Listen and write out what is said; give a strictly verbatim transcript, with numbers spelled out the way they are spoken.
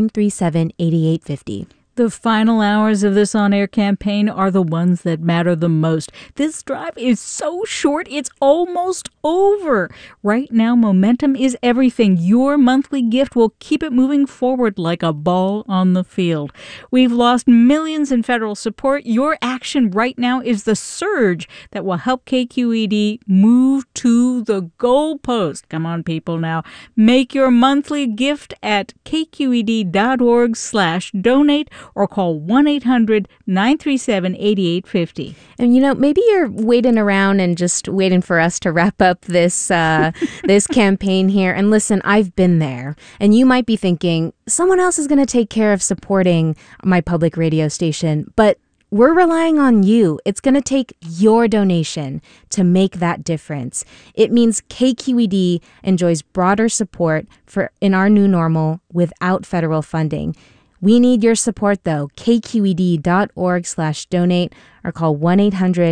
three seven, eight eight five zero. The final hours of this on-air campaign are the ones that matter the most. This drive is so short, it's almost over. Right now, momentum is everything. Your monthly gift will keep it moving forward like a ball on the field. We've lost millions in federal support. Your action right now is the surge that will help K Q E D move to the goalpost. Come on, people, now. Make your monthly gift at kqed.org slash donate or call one eight hundred, nine three seven, eight eight five zero. And, you know, maybe you're waiting around and just waiting for us to wrap up this uh, this campaign here. And listen, I've been there. And you might be thinking, someone else is going to take care of supporting my public radio station. But we're relying on you. It's going to take your donation to make that difference. It means K Q E D enjoys broader support for in our new normal without federal funding. We need your support, though. kqed.org slash donate or call one eight hundred